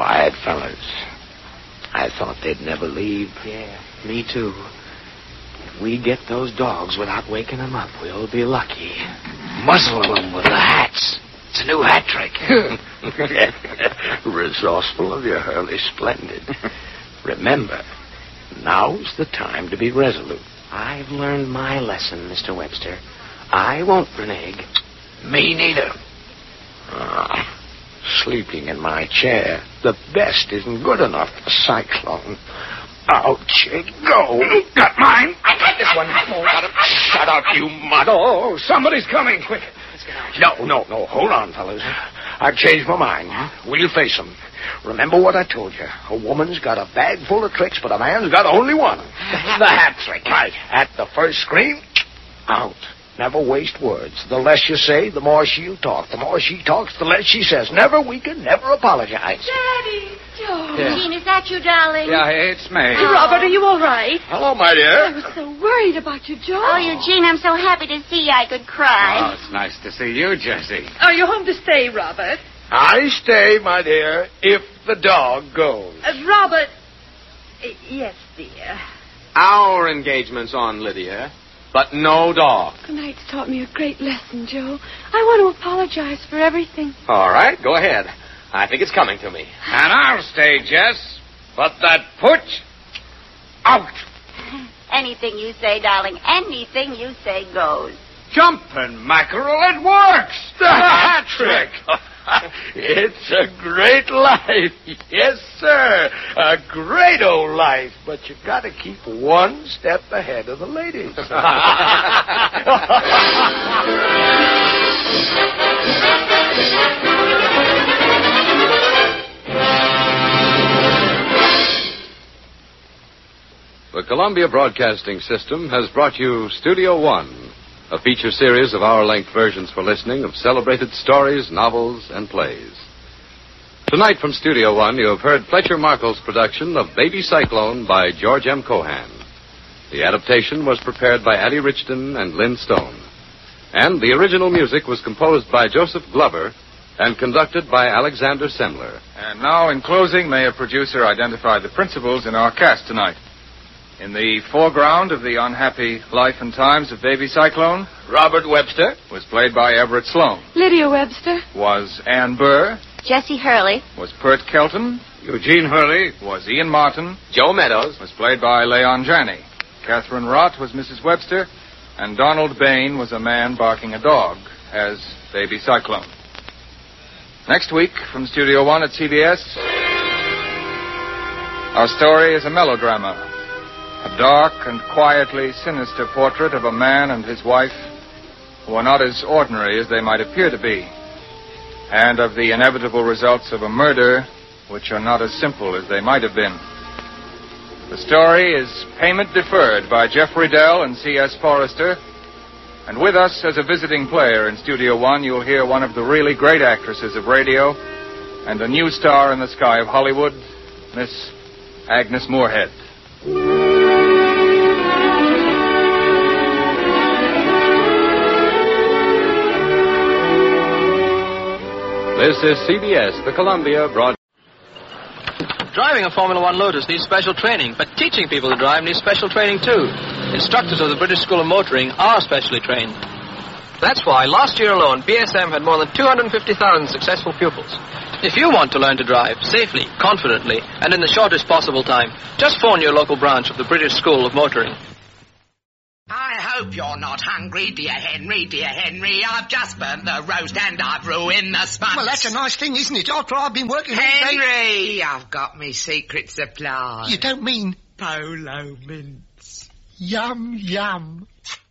Quiet, fellas. I thought they'd never leave. Yeah, me too. If we get those dogs without waking them up, we'll be lucky. Muzzle them with the hats. It's a new hat trick. Resourceful of you, Hurley. Splendid. Remember, now's the time to be resolute. I've learned my lesson, Mr. Webster. I won't renege. Me neither. Sleeping in my chair. The best isn't good enough for Cyclone. Out you go. Got mine. I got this one. Shut up, you mutt. Oh, somebody's coming. Quick. Let's get out. No. Hold on, fellas. I've changed my mind. We'll face them. Remember what I told you. A woman's got a bag full of tricks, but a man's got only one. The hat trick. Right. At the first scream, out. Never waste words. The less you say, the more she'll talk. The more she talks, the less she says. Never weaken, never apologize. Daddy! Joe. Yeah. Jean, is that you, darling? Yeah, it's me. Robert, are you all right? Hello, my I dear. was so worried about you, Joe. Oh, Eugene, I'm so happy to see you I could cry. Oh, it's nice to see you, Jessie. Are you home to stay, Robert? I stay, my dear, if the dog goes. Robert. Yes, dear. Our engagement's on, Lydia, but no dog. Tonight's taught me a great lesson, Joe. I want to apologize for everything. All right, go ahead. I think it's coming to me. And I'll stay, Jess. But that putsch, out. Anything you say, darling, anything you say goes. Jumping mackerel, it works. The hat trick. It's a great life. Yes, sir. A great old life. But you got to keep one step ahead of the ladies. The Columbia Broadcasting System has brought you Studio One, a feature series of hour-length versions for listening of celebrated stories, novels, and plays. Tonight from Studio One, you have heard Fletcher Markle's production of Baby Cyclone by George M. Cohan. The adaptation was prepared by Addie Richton and Lynn Stone. And the original music was composed by Joseph Glover and conducted by Alexander Semler. And now, in closing, may a producer identify the principals in our cast tonight. In the foreground of the unhappy life and times of Baby Cyclone, Robert Webster was played by Everett Sloane. Lydia Webster. Was Ann Burr. Jessie Hurley. Was Pert Kelton. Eugene Hurley. Was Ian Martin. Joe Meadows. Was played by Leon Janney. Catherine Rott was Mrs. Webster. And Donald Bain was a man barking a dog as Baby Cyclone. Next week, from Studio One at CBS, our story is a melodrama. A dark and quietly sinister portrait of a man and his wife who are not as ordinary as they might appear to be, and of the inevitable results of a murder which are not as simple as they might have been. The story is Payment Deferred by Jeffrey Dell and C.S. Forrester, and with us as a visiting player in Studio One, you'll hear one of the really great actresses of radio and a new star in the sky of Hollywood, Miss Agnes Moorehead. This is CBS, the Columbia Broadcasting. Driving a Formula One Lotus needs special training, but teaching people to drive needs special training too. Instructors of the British School of Motoring are specially trained. That's why last year alone, BSM had more than 250,000 successful pupils. If you want to learn to drive safely, confidently, and in the shortest possible time, just phone your local branch of the British School of Motoring. I hope you're not hungry, dear Henry, dear Henry. I've just burnt the roast and I've ruined the sponge. Well, that's a nice thing, isn't it? After I've been working all day... Henry, I've got me secret supply. You don't mean... Polo mints. Yum, yum.